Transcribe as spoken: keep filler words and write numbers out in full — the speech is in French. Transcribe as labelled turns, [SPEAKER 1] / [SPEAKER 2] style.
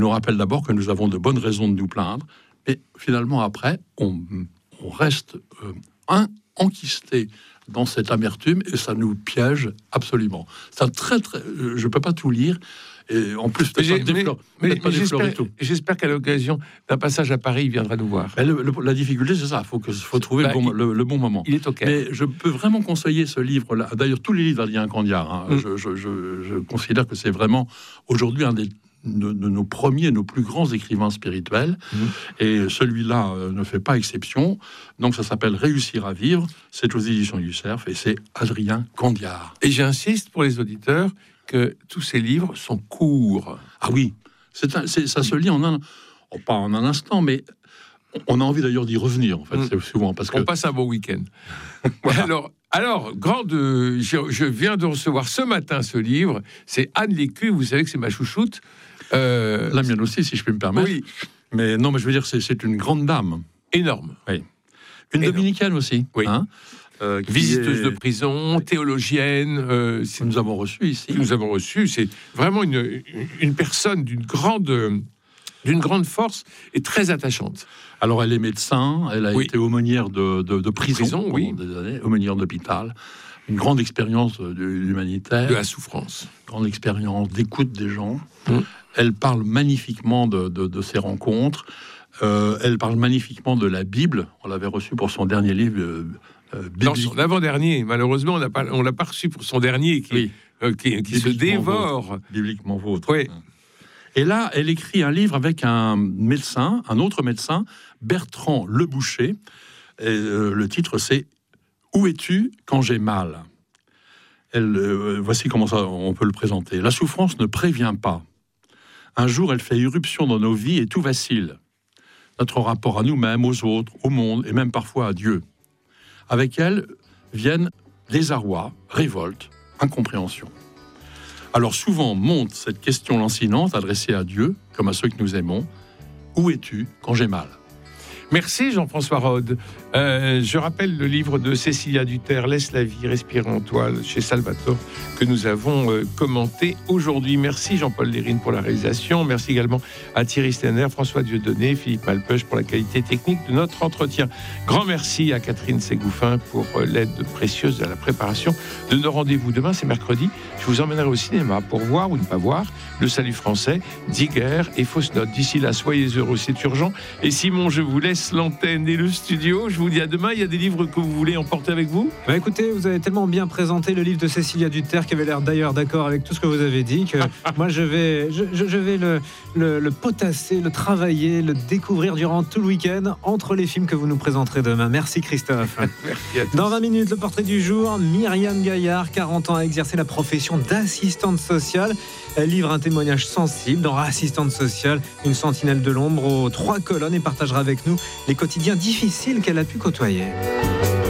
[SPEAKER 1] nous rappelle d'abord que nous avons de bonnes raisons de nous plaindre, mais finalement après, on, on reste euh, un, enquisté dans cette amertume et ça nous piège absolument. C'est un très très, je peux pas tout lire. Et en plus,
[SPEAKER 2] mais,
[SPEAKER 1] pas
[SPEAKER 2] mais, mais,
[SPEAKER 1] pas
[SPEAKER 2] mais j'espère, tout. j'espère qu'à l'occasion d'un passage à Paris, il viendra nous voir.
[SPEAKER 1] Le, le, la difficulté, c'est ça. Il faut, que, faut trouver bah, le, bon,
[SPEAKER 2] il,
[SPEAKER 1] le, le bon moment.
[SPEAKER 2] Il est OK.
[SPEAKER 1] Mais je peux vraiment conseiller ce livre-là. D'ailleurs, tous les livres d'Adrien Candiard, hein, mm. je, je, je, je considère que c'est vraiment aujourd'hui un des de, de nos premiers, nos plus grands écrivains spirituels. Mmh. Et celui-là euh, ne fait pas exception. Donc ça s'appelle Réussir à vivre. C'est aux éditions du Cerf et c'est Adrien Candiard.
[SPEAKER 2] Et j'insiste pour les auditeurs que tous ces livres sont courts.
[SPEAKER 1] Ah oui, c'est un, c'est, ça se lit en un, oh, pas en un instant, mais on a envie d'ailleurs d'y revenir. En fait, mmh. c'est souvent parce que
[SPEAKER 2] on passe un bon week-end. Voilà. Alors. Alors, grande, je, je viens de recevoir ce matin ce livre. C'est Anne Lécu, vous savez que c'est ma chouchoute.
[SPEAKER 1] Euh, La mienne aussi, si je peux me permettre.
[SPEAKER 2] Oui.
[SPEAKER 1] Mais non, mais je veux dire, c'est, c'est une grande dame.
[SPEAKER 2] Énorme.
[SPEAKER 1] Oui. Une
[SPEAKER 2] Énorme.
[SPEAKER 1] Dominicaine aussi.
[SPEAKER 2] Oui.
[SPEAKER 1] Hein, euh,
[SPEAKER 2] Visiteuse
[SPEAKER 1] est...
[SPEAKER 2] de prison, théologienne. Euh,
[SPEAKER 1] que nous avons reçu ici.
[SPEAKER 2] Que nous avons reçu. C'est vraiment une, une personne d'une grande... d'une grande force et très attachante.
[SPEAKER 1] Alors, elle est médecin, elle a
[SPEAKER 2] oui.
[SPEAKER 1] été aumônière de, de, de prison,
[SPEAKER 2] prison
[SPEAKER 1] pendant
[SPEAKER 2] oui.
[SPEAKER 1] des années, aumônière d'hôpital, une grande expérience de, de l'humanitaire.
[SPEAKER 2] De la souffrance.
[SPEAKER 1] Grande expérience d'écoute des gens.
[SPEAKER 2] Mmh.
[SPEAKER 1] Elle parle magnifiquement de, de, de ses rencontres. Euh, elle parle magnifiquement de la Bible. On l'avait reçue pour son dernier livre euh, euh, biblique.
[SPEAKER 2] Dans son avant-dernier, malheureusement, on n'a pas, on l'a pas reçu pour son dernier, qui,
[SPEAKER 1] oui.
[SPEAKER 2] euh, qui, qui se dévore.
[SPEAKER 1] Vôtre. Bibliquement vôtre.
[SPEAKER 2] Oui.
[SPEAKER 1] Et là, elle écrit un livre avec un médecin, un autre médecin, Bertrand Leboucher. Et, euh, le titre, c'est « Où es-tu quand j'ai mal ?» Elle, euh, voici comment ça, on peut le présenter. La souffrance ne prévient pas. Un jour, elle fait irruption dans nos vies et tout vacille. Notre rapport à nous-mêmes, aux autres, au monde et même parfois à Dieu. Avec elle viennent désarroi, révolte, incompréhension. Alors souvent monte cette question lancinante adressée à Dieu, comme à ceux que nous aimons. Où es-tu quand j'ai mal ?
[SPEAKER 2] Merci Jean-François Rode. Euh, je rappelle le livre de Cécilia Duterre, Laisse la vie respirer en toi, chez Salvatore, que nous avons euh, commenté aujourd'hui. Merci Jean-Paul Lérine pour la réalisation. Merci également à Thierry Stenner, François Dieudonné, Philippe Malpeuch pour la qualité technique de notre entretien. Grand merci à Catherine Ségouffin pour euh, l'aide précieuse à la préparation de nos rendez-vous. Demain, c'est mercredi. Je vous emmènerai au cinéma pour voir ou ne pas voir Le Salut français, Digger et Fausse Note. D'ici là, soyez heureux, c'est urgent. Et Simon, je vous laisse l'antenne et le studio. Je vous dis à demain. Il y a des livres que vous voulez emporter avec vous ?
[SPEAKER 3] Bah écoutez, vous avez tellement bien présenté le livre de Cécilia Duterre qui avait l'air d'ailleurs d'accord avec tout ce que vous avez dit que moi je vais, je, je vais le, le, le potasser, le travailler, le découvrir durant tout le week-end entre les films que vous nous présenterez demain. Merci Christophe.
[SPEAKER 2] Merci à tous.
[SPEAKER 3] Dans vingt minutes, le portrait du jour. Myriam Gaillard, quarante ans, a exercé la profession d'assistante sociale. Elle livre un témoignage sensible dans Assistante sociale, une sentinelle de l'ombre aux trois colonnes et partagera avec nous les quotidiens difficiles qu'elle a pu côtoyer.